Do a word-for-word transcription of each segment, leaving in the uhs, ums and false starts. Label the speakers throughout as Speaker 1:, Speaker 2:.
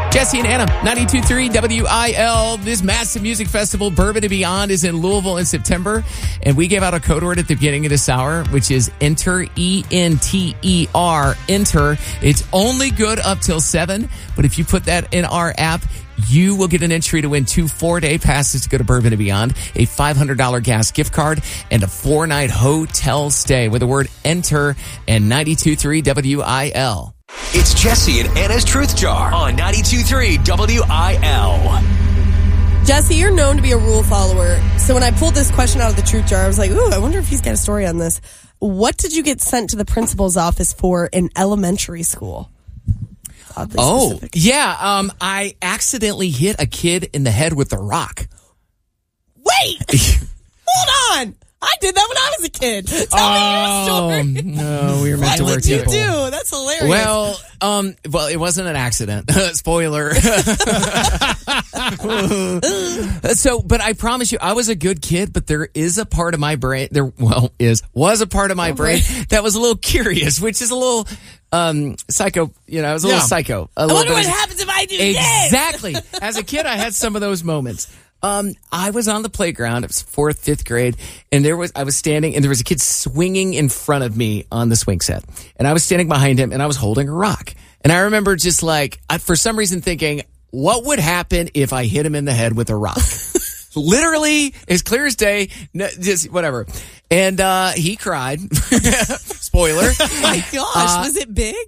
Speaker 1: Jesse and Anna, ninety-two point three W I L. This massive music festival, Bourbon and Beyond, is in Louisville in September. And we gave out a code word at the beginning of this hour, which is ENTER, E N T E R, ENTER. It's only good up till seven. But if you put that in our app, you will get an entry to win two four-day passes to go to Bourbon and Beyond, a five hundred dollars gas gift card, and a four-night hotel stay with the word ENTER and ninety-two point three W I L.
Speaker 2: It's Jesse and Anna's Truth Jar on ninety-two point three W I L.
Speaker 3: Jesse, you're known to be a rule follower. So when I pulled this question out of the Truth Jar, I was like, ooh, I wonder if he's got a story on this. What did you get sent to the principal's office for in elementary school? Oddly
Speaker 1: oh,
Speaker 3: specific.
Speaker 1: yeah. Um, I accidentally hit a kid in the head with a rock.
Speaker 3: Wait! Hold on! I did that when I was a kid. Tell
Speaker 1: oh,
Speaker 3: me your story.
Speaker 1: No, we were meant
Speaker 3: what
Speaker 1: to work
Speaker 3: did you
Speaker 1: together.
Speaker 3: do? That's hilarious.
Speaker 1: Well, um, well, it wasn't an accident. Spoiler. So, but I promise you, I was a good kid, but there is a part of my brain, there, well, is, was a part of my
Speaker 3: Oh,
Speaker 1: brain
Speaker 3: right.
Speaker 1: that was a little curious, which is a little, um, psycho, you know, I was a
Speaker 4: Yeah.
Speaker 1: little psycho. A
Speaker 3: I
Speaker 1: little
Speaker 3: wonder
Speaker 1: bit
Speaker 3: what
Speaker 1: of-
Speaker 3: happens if I do this.
Speaker 1: Exactly. As a kid, I had some of those moments. Um, I was on the playground. It was fourth, fifth grade, and there was I was standing, and there was a kid swinging in front of me on the swing set, and I was standing behind him, and I was holding a rock. And I remember just like, I, for some reason, thinking, what would happen if I hit him in the head with a rock? Literally, as clear as day, no, just whatever. And uh, he cried. Spoiler.
Speaker 3: Oh my gosh,
Speaker 1: Uh,
Speaker 3: was it big?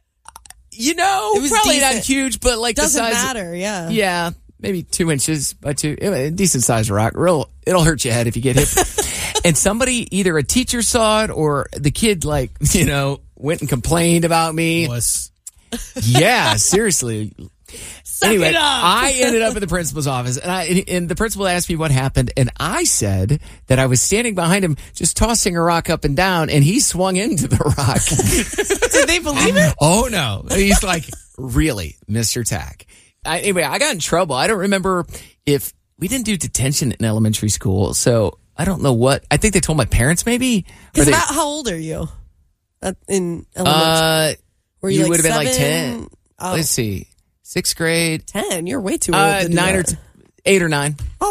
Speaker 1: You know,
Speaker 3: It was
Speaker 1: probably not
Speaker 3: decent.
Speaker 1: huge, but like
Speaker 3: Doesn't
Speaker 1: the size.
Speaker 3: matter, yeah.
Speaker 1: Yeah, maybe two inches by two, a decent sized rock. Real, it'll hurt your head if you get hit. And somebody, either a teacher saw it or the kid, like, you know, went and complained about me.
Speaker 4: Was
Speaker 1: Yeah, seriously.
Speaker 3: Suck
Speaker 1: Anyway,
Speaker 3: it up.
Speaker 1: I ended up in the principal's office, and I and the principal asked me what happened, and I said that I was standing behind him, just tossing a rock up and down, and he swung into the rock.
Speaker 3: Did they believe it?
Speaker 1: Oh no! He's like, really, Mister Tack. I, anyway, I got in trouble. I don't remember if we didn't do detention in elementary school, so I don't know what. I think they told my parents, maybe. Or
Speaker 3: Because
Speaker 1: they-
Speaker 3: about how old are you? Uh, in elementary?
Speaker 1: uh,
Speaker 3: Were
Speaker 1: you
Speaker 3: like
Speaker 1: would have been like
Speaker 3: seven?
Speaker 1: ten.
Speaker 3: Oh,
Speaker 1: Let's see, sixth grade,
Speaker 3: ten. You're way too old.
Speaker 1: uh,
Speaker 3: to do
Speaker 1: nine or
Speaker 3: that.
Speaker 1: t- eight or nine.
Speaker 3: Oh,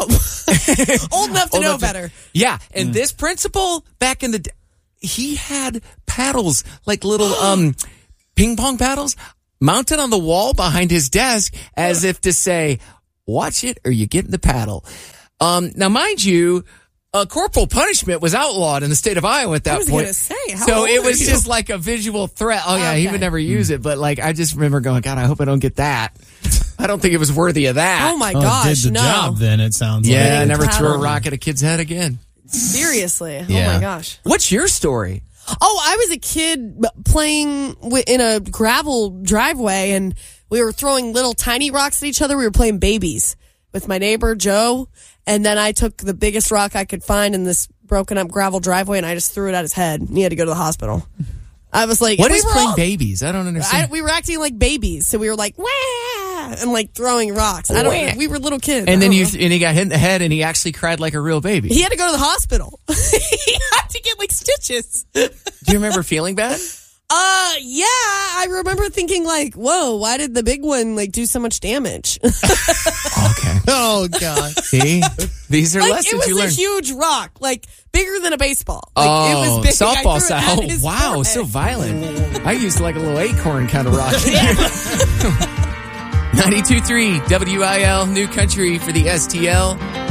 Speaker 3: old enough to
Speaker 1: Old
Speaker 3: know
Speaker 1: enough to-
Speaker 3: better.
Speaker 1: Yeah, and this principal back in the, d- he had paddles, like little um ping pong paddles, mounted on the wall behind his desk, as if to say, "Watch it, or you get in the paddle." Um, now, mind you, uh, corporal punishment was outlawed in the state of Iowa at that
Speaker 3: I was
Speaker 1: point.
Speaker 3: gonna say, how
Speaker 1: so
Speaker 3: old
Speaker 1: it
Speaker 3: are
Speaker 1: was
Speaker 3: you?
Speaker 1: just like a visual threat. Oh yeah, he
Speaker 3: Okay.
Speaker 1: would never use it, but like I just remember going, God, I hope I don't get that. I don't think it was worthy of that.
Speaker 3: Oh my
Speaker 4: oh,
Speaker 3: gosh,
Speaker 4: did the
Speaker 3: no.
Speaker 4: job then, it sounds
Speaker 1: Yeah, I
Speaker 4: like.
Speaker 1: never threw a
Speaker 3: paddle.
Speaker 1: rock at a kid's head again.
Speaker 3: Seriously. Oh
Speaker 1: Yeah.
Speaker 3: my gosh.
Speaker 1: What's your story?
Speaker 3: Oh, I was a kid playing wi- in a gravel driveway, and we were throwing little tiny rocks at each other. We were playing babies with my neighbor, Joe. And then I took the biggest rock I could find in this broken up gravel driveway, and I just threw it at his head. And he had to go to the hospital. I was like,
Speaker 1: What
Speaker 3: we
Speaker 1: is
Speaker 3: were
Speaker 1: playing
Speaker 3: all-
Speaker 1: babies? I don't
Speaker 3: I,
Speaker 1: understand.
Speaker 3: we were acting like babies. So we were like, wah, and like throwing rocks. I don't
Speaker 1: Wah.
Speaker 3: We were little kids. I
Speaker 1: and then
Speaker 3: don't
Speaker 1: you
Speaker 3: know.
Speaker 1: and he got hit in the head, and he actually cried like a real baby.
Speaker 3: He had to go to the hospital. He had to get like stitches.
Speaker 1: Do you remember feeling bad?
Speaker 3: Uh, yeah, I remember thinking like, whoa, why did the big one like do so much damage?
Speaker 1: Okay.
Speaker 4: Oh, God.
Speaker 1: See, these are
Speaker 3: like it
Speaker 1: lessons
Speaker 3: was
Speaker 1: you
Speaker 3: a
Speaker 1: learn.
Speaker 3: huge rock, like bigger than a baseball. Like,
Speaker 1: oh,
Speaker 3: it was big. I
Speaker 1: softball
Speaker 3: threw it
Speaker 1: style.
Speaker 3: at his
Speaker 1: Oh, wow,
Speaker 3: forehead.
Speaker 1: so violent. I used like a little acorn kind of rock. ninety-two point three W I L, New Country for the S T L.